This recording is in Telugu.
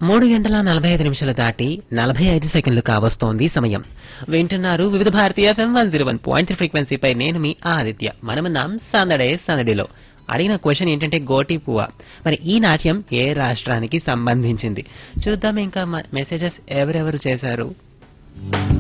3 గంటల 45 నిమిషాలు దాటి 45 సెకండ్లు కావస్తోంది సమయం. వింటున్నారు వివిధ భారతీయ FM 101.3 ఫ్రీక్వెన్సీపై. నేను మీ ఆదిత్య. మనమున్నాం సందడే సందడిలో. అడిగిన క్వశ్చన్ ఏంటంటే గోటి పువ్వ. మరి ఈ నాట్యం ఏ రాష్ట్రానికి సంబంధించింది? చూద్దాం ఇంకా మెసేజెస్ ఎవరెవరు చేశారు.